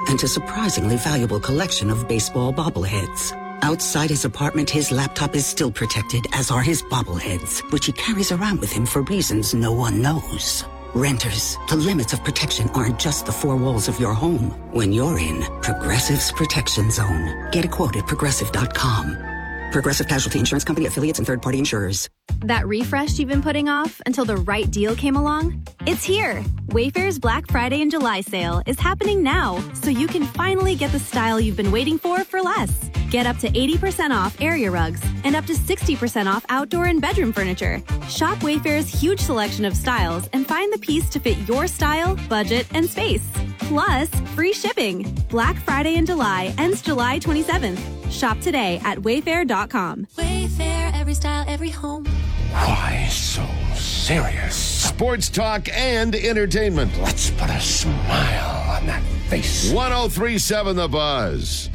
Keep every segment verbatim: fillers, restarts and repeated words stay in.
and a surprisingly valuable collection of baseball bobbleheads. Outside his apartment, his laptop is still protected, as are his bobbleheads, which he carries around with him for reasons no one knows. Renters, the limits of protection aren't just the four walls of your home. When you're in Progressive's Protection Zone. Get a quote at progressive dot com. Progressive Casualty Insurance Company, affiliates, and third-party insurers. That refresh you've been putting off until the right deal came along? It's here. Wayfair's Black Friday and July sale is happening now, so you can finally get the style you've been waiting for for less. Get up to eighty percent off area rugs and up to sixty percent off outdoor and bedroom furniture. Shop Wayfair's huge selection of styles and find the piece to fit your style, budget, and space. Plus, free shipping. Black Friday in July ends July twenty-seventh. Shop today at wayfair dot com. Wayfair, every style, every home. Why so serious? Sports talk and entertainment. Let's put a smile on that face. one oh three point seven The Buzz.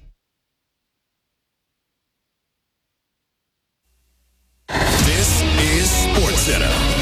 This is SportsCenter.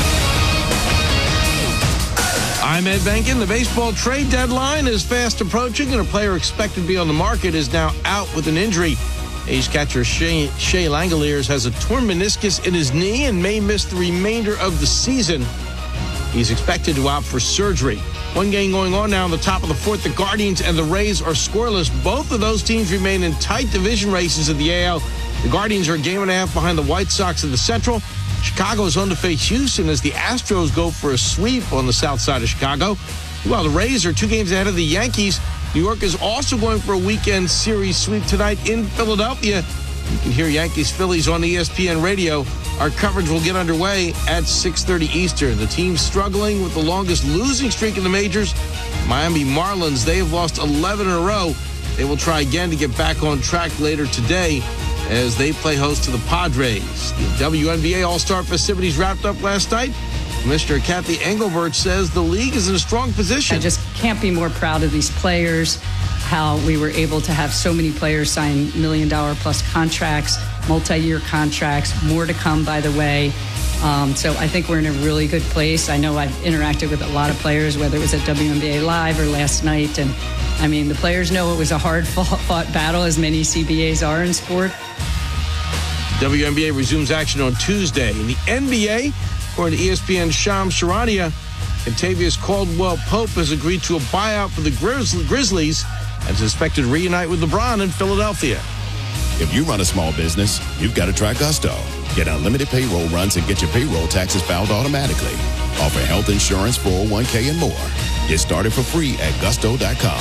I'm Ed Benkin. The baseball trade deadline is fast approaching, and a player expected to be on the market is now out with an injury. A's catcher Shea, Shea Langeliers has a torn meniscus in his knee and may miss the remainder of the season. He's expected to opt for surgery. One game going on now in the top of the fourth. The Guardians and the Rays are scoreless. Both of those teams remain in tight division races in the A L. The Guardians are a game and a half behind the White Sox in the Central. Chicago is on to face Houston as the Astros go for a sweep on the south side of Chicago. While the Rays are two games ahead of the Yankees, New York is also going for a weekend series sweep tonight in Philadelphia. You can hear Yankees-Phillies on E S P N Radio. Our coverage will get underway at six thirty Eastern. The team's struggling with the longest losing streak in the majors. Miami Marlins, they have lost eleven in a row. They will try again to get back on track later today as they play host to the Padres. The W N B A All-Star festivities wrapped up last night. Commissioner Kathy Engelbert says the league is in a strong position. I just can't be more proud of these players, how we were able to have so many players sign million-dollar plus contracts, multi-year contracts, more to come, by the way. Um, so I think we're in a really good place. I know I've interacted with a lot of players, whether it was at W N B A Live or last night. And, I mean, the players know it was a hard-fought battle, as many C B As are in sport. W N B A resumes action on Tuesday. In the N B A, according to E S P N's Shams Charania, Kentavious Caldwell-Pope has agreed to a buyout for the Grizz- Grizzlies and is expected to reunite with LeBron in Philadelphia. If you run a small business, you've got to try Gusto. Get unlimited payroll runs and get your payroll taxes filed automatically. Offer health insurance, four oh one k, and more. Get started for free at gusto dot com.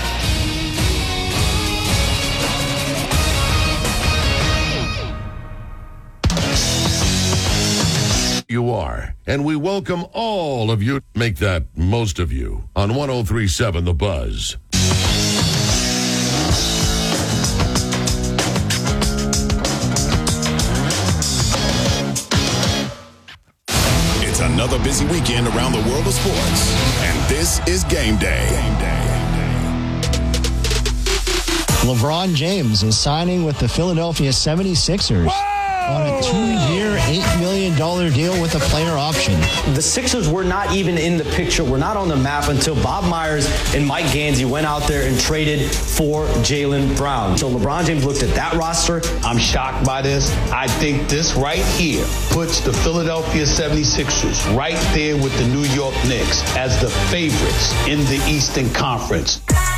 You are, and we welcome all of you. Make that most of you on one oh three point seven The Buzz. It's another busy weekend around the world of sports, and this is Game Day. Game Day. LeBron James is signing with the Philadelphia seventy-sixers. Whoa! On a two-year, eight million dollars deal with a player option. The Sixers were not even in the picture, were not on the map until Bob Myers and Mike Gansey went out there and traded for Jaylen Brown. So LeBron James looked at that roster. I'm shocked by this. I think this right here puts the Philadelphia seventy-sixers right there with the New York Knicks as the favorites in the Eastern Conference.